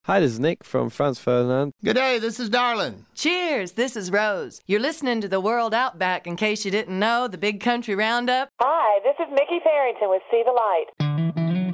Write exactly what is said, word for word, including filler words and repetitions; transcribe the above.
Hi, this is Nick from Franz Ferdinand. Good day, this is Darlin. Cheers, this is Rose. You're listening to The World Outback, in case you didn't know, the Big Country Roundup. Hi, this is Mickey Farrington with See the Light.